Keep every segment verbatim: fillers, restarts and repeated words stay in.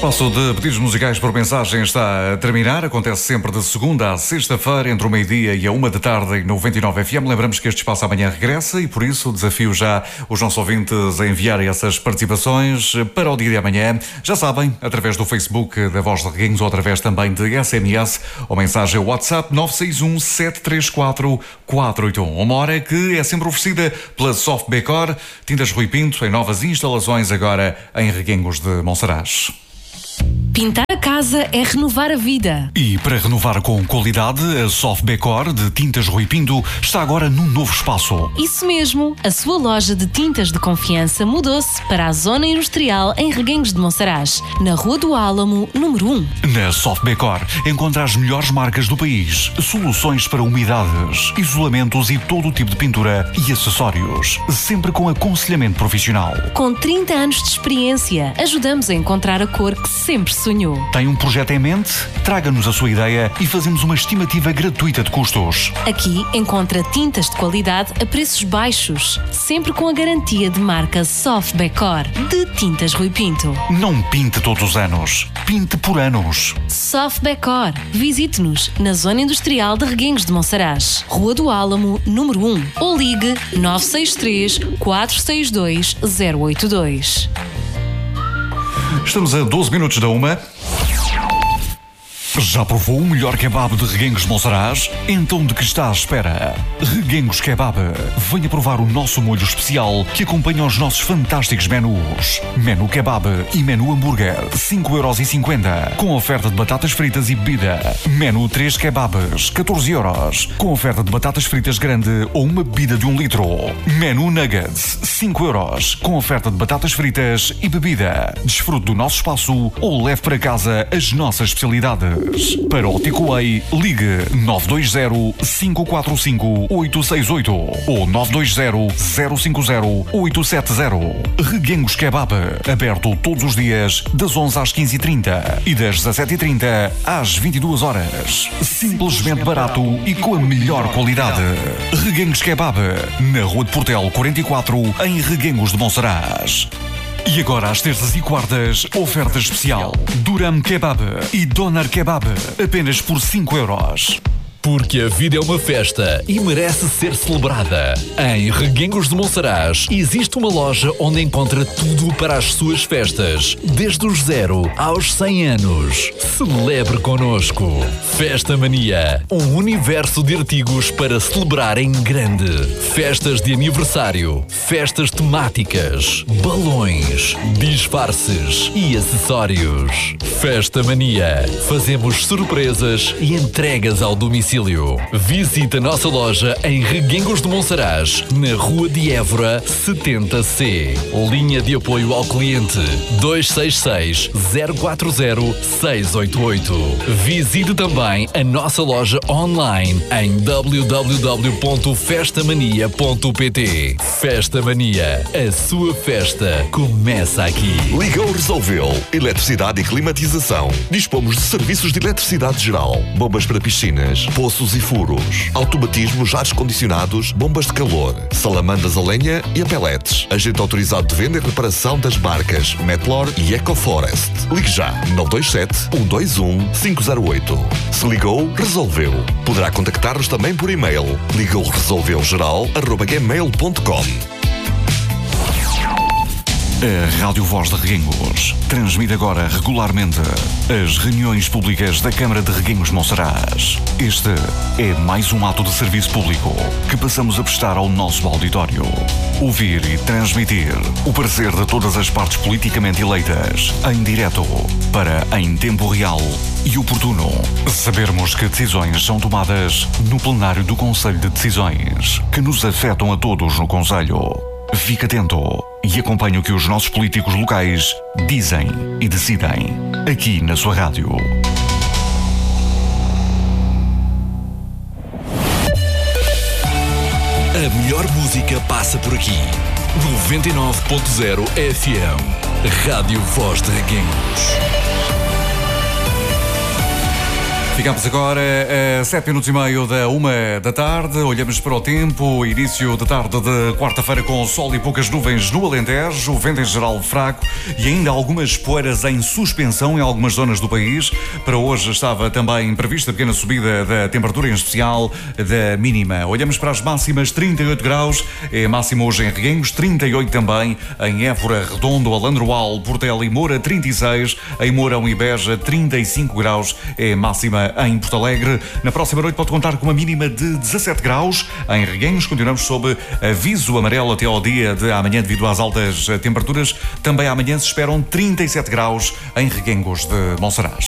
espaço de pedidos musicais por mensagem está a terminar. Acontece sempre de segunda a sexta-feira, entre o meio-dia e a uma da tarde, em noventa e nove F M. Lembramos que este espaço amanhã regressa e, por isso, desafio já os nossos ouvintes a enviarem essas participações para o dia de amanhã. Já sabem, através do Facebook da Voz de Reguengos ou através também de S M S ou mensagem WhatsApp nove seis um, sete três quatro, quatro oito um. Uma hora que é sempre oferecida pela Soft Decor, Tintas Rui Pinto, em novas instalações agora em Reguengos de Monsaraz. Pintar a casa é renovar a vida. E para renovar com qualidade, a Soft Decor de Tintas Rui Pinto está agora num novo espaço. Isso mesmo, a sua loja de tintas de confiança mudou-se para a Zona Industrial em Reguengos de Monsaraz, na Rua do Álamo, número um. Na Soft Decor encontra as melhores marcas do país, soluções para umidades, isolamentos e todo o tipo de pintura e acessórios, sempre com aconselhamento profissional. Com trinta anos de experiência, ajudamos a encontrar a cor que sempre sonhou. Tem um projeto em mente? Traga-nos a sua ideia e fazemos uma estimativa gratuita de custos. Aqui encontra tintas de qualidade a preços baixos, sempre com a garantia de marca Soft Decor de Tintas Rui Pinto. Não pinte todos os anos, pinte por anos. Soft Decor. Visite-nos na Zona Industrial de Reguengos de Monsaraz, Rua do Álamo, número um, ou ligue nove seis três, quatro seis dois, zero oito dois. Estamos a doze minutos da uma. Já provou o melhor kebab de Reguengos de Monsaraz? Então de que está à espera? Reguengos Kebab. Venha provar o nosso molho especial que acompanha os nossos fantásticos menus. Menu Kebab e Menu Hambúrguer, cinco euros e cinquenta, com oferta de batatas fritas e bebida. Menu três Kebabs, catorze euros, com oferta de batatas fritas grande ou uma bebida de um litro. Menu Nuggets, cinco euros, com oferta de batatas fritas e bebida. Desfrute do nosso espaço ou leve para casa as nossas especialidades. Para o takeaway, ligue nove dois zero, cinco quatro cinco, oito seis oito ou nove dois zero, zero cinco zero, oito sete zero. Reguengos Kebab, aberto todos os dias das onze às quinze e trinta e das dezassete e trinta às vinte e duas horas. Simplesmente barato e com a melhor qualidade. Reguengos Kebab, na Rua de Portel quarenta e quatro, em Reguengos de Monsaraz. E agora, às terças e quartas, oferta especial. Duram Kebab e Doner Kebab, apenas por cinco euros. Porque a vida é uma festa e merece ser celebrada. Em Reguengos de Monsaraz existe uma loja onde encontra tudo para as suas festas, desde os zero aos cem anos. Celebre connosco. Festa Mania, um universo de artigos para celebrar em grande. Festas de aniversário, festas temáticas, balões, disfarces e acessórios. Festa Mania, fazemos surpresas e entregas ao domicílio. Visite a nossa loja em Reguengos de Monsaraz, na Rua de Évora setenta C. Linha de apoio ao cliente dois seis seis, zero quatro zero, seis oito oito. Visite também a nossa loja online em w w w ponto festa mania ponto p t. Festa Mania, a sua festa começa aqui. Ligou, resolveu. Eletricidade e climatização. Dispomos de serviços de eletricidade geral, bombas para piscinas, poços e furos, automatismos, ares condicionados, bombas de calor, salamandas a lenha e a pellets. Agente autorizado de venda e reparação das marcas Metlor e EcoForest. Ligue já nove dois sete, um dois um, cinco zero oito. Se ligou, resolveu. Poderá contactar-nos também por e-mail. ligou resolveu geral arroba gmail ponto com. A Rádio Voz de Reguengos transmite agora regularmente as reuniões públicas da Câmara de Reguengos de Monsaraz. Este é mais um ato de serviço público que passamos a prestar ao nosso auditório. Ouvir e transmitir o parecer de todas as partes politicamente eleitas em direto para, em tempo real e oportuno, sabermos que decisões são tomadas no plenário do Conselho de Decisões que nos afetam a todos no Conselho. Fique atento e acompanhe o que os nossos políticos locais dizem e decidem aqui na sua rádio. A melhor música passa por aqui. noventa e nove ponto zero F M. Rádio Voz de Reguengos. Ficamos agora a sete minutos e meio da uma da tarde. Olhamos para o tempo. Início da tarde de quarta-feira com sol e poucas nuvens no Alentejo. Vento em geral fraco e ainda algumas poeiras em suspensão em algumas zonas do país. Para hoje estava também prevista pequena subida da temperatura, em especial da mínima. Olhamos para as máximas. trinta e oito graus. É máxima hoje em Reguengos. trinta e oito também em Évora, Redondo, Alandroal, Portela e Moura. trinta e seis. Em Mourão e Beja. trinta e cinco graus. É máxima em Porto Alegre. Na próxima noite pode contar com uma mínima de dezassete graus. Em Reguengos continuamos sob aviso amarelo até ao dia de amanhã devido às altas temperaturas. Também amanhã se esperam trinta e sete graus em Reguengos de Monsaraz.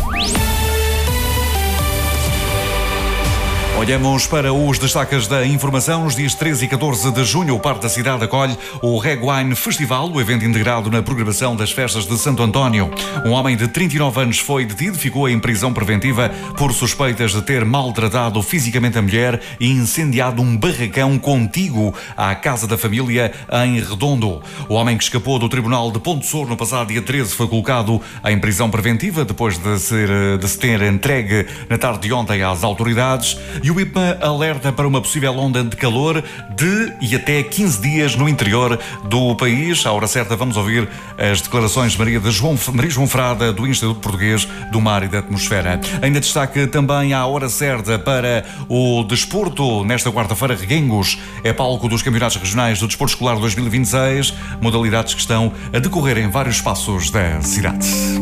Olhamos para os destaques da informação. Os dias treze e catorze de junho, o Parque da Cidade acolhe o Regwine Festival, o evento integrado na programação das festas de Santo António. Um homem de trinta e nove anos foi detido, ficou em prisão preventiva por suspeitas de ter maltratado fisicamente a mulher e incendiado um barracão contíguo à casa da família em Redondo. O homem que escapou do Tribunal de Ponte Sor no passado dia treze foi colocado em prisão preventiva depois de, ser, de se ter entregue na tarde de ontem às autoridades. E o I P M A alerta para uma possível onda de calor de e até quinze dias no interior do país. À hora certa vamos ouvir as declarações de Maria, de João, Maria João Frada, do Instituto Português do Mar e da Atmosfera. Ainda destaque também à hora certa para o desporto. Nesta quarta-feira, Reguengos é palco dos Campeonatos Regionais do Desporto Escolar dois mil e vinte e seis, modalidades que estão a decorrer em vários espaços da cidade.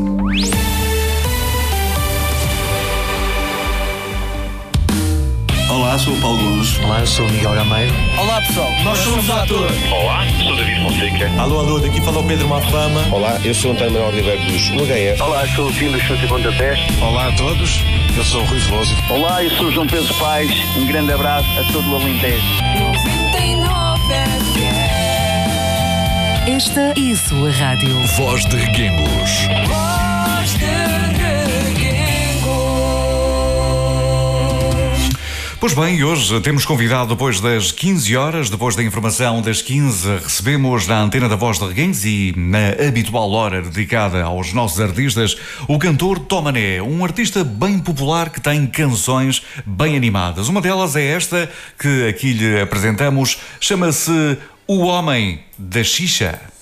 Olá, sou o Paulo Gomes. Olá, eu sou o Miguel Gameiro. Olá pessoal, nós somos atores. Olá, sou David Fonseca. Alô, alô, daqui fala o Pedro Mafama. Olá, eu sou o António Manuel Oliveira dos U H F. Olá, sou o Tim dos Chutes e Pontapés. Olá a todos, eu sou o Rui Veloso. Olá, eu sou o João Pedro Paes. Um grande abraço a todo o Alentejo. Esta é a sua rádio. Voz de Reguengos. Voz de Reguengos. Pois bem, hoje temos convidado depois das quinze horas, depois da informação das quinze, recebemos na antena da Voz de Reguengos e na habitual hora dedicada aos nossos artistas, o cantor Tomané, um artista bem popular que tem canções bem animadas. Uma delas é esta que aqui lhe apresentamos, chama-se O Homem da Xixa.